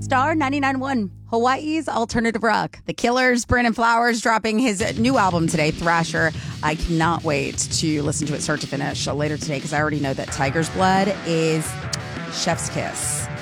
Star 99.1, Hawaii's alternative rock. The Killers, Brandon Flowers dropping his new album today, Thrasher. I cannot wait to listen to it start to finish later today because I already know that Tiger's Blood is chef's kiss.